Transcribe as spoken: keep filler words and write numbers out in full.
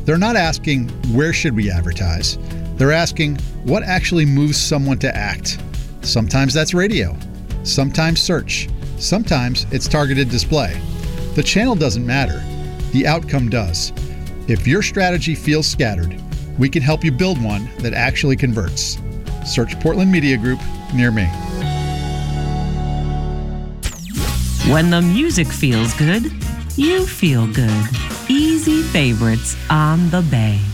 They're not asking, where should we advertise? They're asking, what actually moves someone to act? Sometimes that's radio. Sometimes search. Sometimes it's targeted display. The channel doesn't matter. The outcome does. If your strategy feels scattered, we can help you build one that actually converts. Search Portland Media Group near me. When the music feels good, you feel good. Easy favorites on the Bay.